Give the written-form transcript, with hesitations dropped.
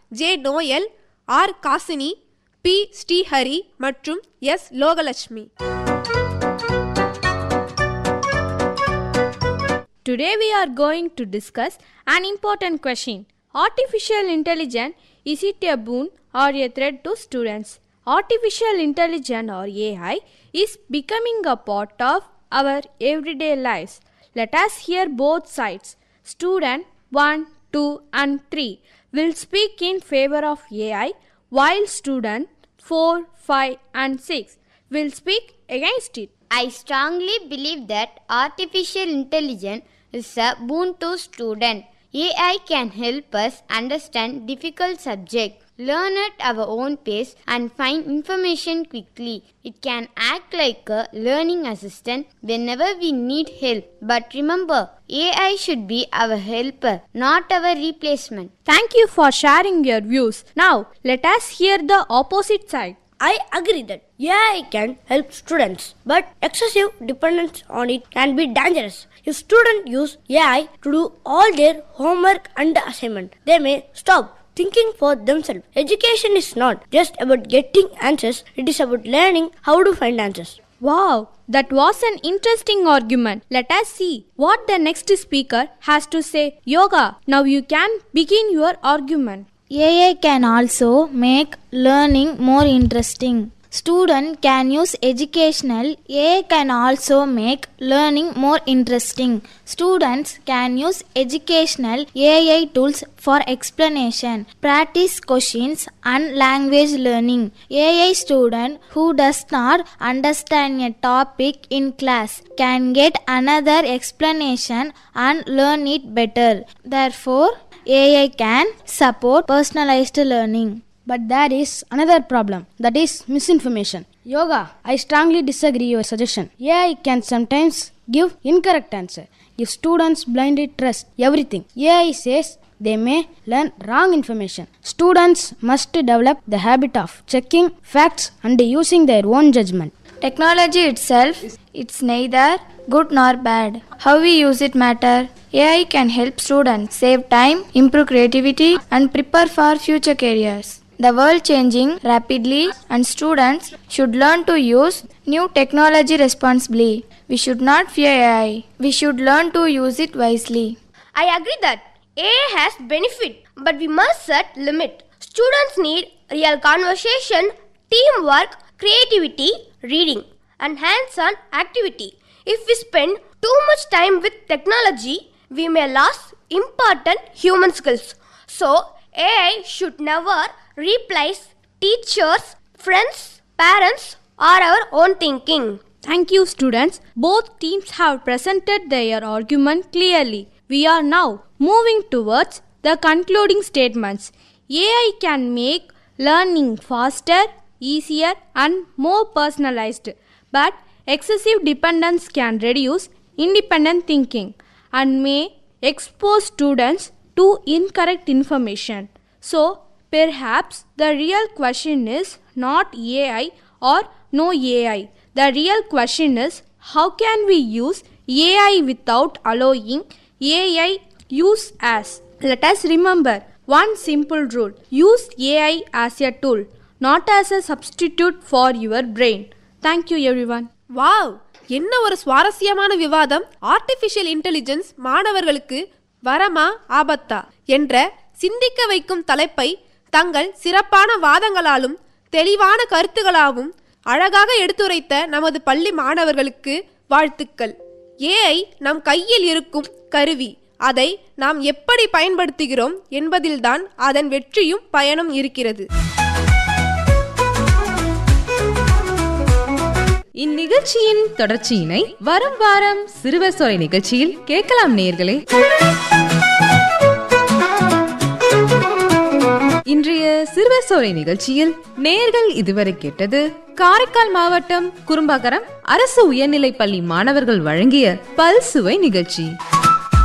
J Noel, R காசினி, B Srihari மற்றும் S லோகலட்சுமி. Today we are going to discuss an important question. Artificial intelligence, is it a boon or a threat to students? Artificial intelligence or AI is becoming a part of our everyday lives. Let us hear both sides. Student 1, 2 and 3 will speak in favor of AI, while student 4, 5 and 6 will speak against it. I strongly believe that artificial intelligence is a boon to students. AI can help us understand difficult subjects, learn at our own pace, and find information quickly. It can act like a learning assistant whenever we need help. But remember, AI should be our helper, not our replacement. Thank you for sharing your views. Now, let us hear the opposite side. I agree that AI can help students, but excessive dependence on it can be dangerous. If students use AI to do all their homework and assignment, they may stop thinking for themselves. Education is not just about getting answers, it is about learning how to find answers. Wow, that was an interesting argument. Let us see what the next speaker has to say. Yoga, now you can begin your argument. AI can also make learning more interesting. Student can use educational. AI can also make learning more interesting. Students can use educational AI tools for explanation, practice questions and language learning. AI student who does not understand a topic in class can get another explanation and learn it better. Therefore, AI can support personalized learning. But there is another problem, that is misinformation. Yoga, I strongly disagree your suggestion. AI can sometimes give incorrect answer if students blindly trust everything AI says. They may learn wrong information. Students must develop the habit of checking facts and using their own judgment. Technology itself, it's neither good nor bad. How we use it matter. AI can help students save time, improve creativity and prepare for future careers. The world changing rapidly and students should learn to use new technology responsibly. We should not fear AI. We should learn to use it wisely. I agree that AI has benefit, but we must set limit. Students need real conversation, teamwork, creativity, reading, and hands-on activity. If we spend too much time with technology, we may lose important human skills. So, AI should never replace teachers, friends, parents, or our own thinking. Thank you, students. Both teams have presented their argument clearly. We are now moving towards the concluding statements. AI can make learning faster, easier, and more personalized, but excessive dependence can reduce independent thinking and may expose students to incorrect information. So, perhaps the real question is not AI or no AI. The real question is, how can we use AI without allowing AI use us? Let us remember one simple rule. Use AI as a tool, not as a substitute for your brain. Thank you everyone. Wow, என்ன ஒரு சுவாரஸ்யமான விவாதம். Artificial intelligence மாணவர்களுக்கு வரமா ஆபத்தா என்ற சிந்திக்க வைக்கும் தலைப்பை தங்கள் சிறப்பான வாதங்களாலும் தெளிவான கருத்துகளாலும் அழகாக எடுத்துரைத்த நமது பள்ளி மாணவர்களுக்கு வாழ்த்துக்கள். AI நம் கையில் இருக்கும் கருவி. அதை நாம் எப்படி பயன்படுத்துகிறோம் என்பதில்தான் அதன் வெற்றியும் பயனும் இருக்கிறது. இந்நிகழ்ச்சியின் தொடர்ச்சியினை வரும் வாரம் சிறுவர் சோலை நிகழ்ச்சியில் கேட்கலாம் நேயர்களே. இன்றைய சிறுவர் சோலை நிகழ்ச்சியில் நேயர்கள் இதுவரை கேட்டது காரைக்கால் மாவட்டம் குறும்பாக்கரம் அரசு உயர்நிலைப்பள்ளி மாணவர்கள் வழங்கிய பல்சுவை நிகழ்ச்சி.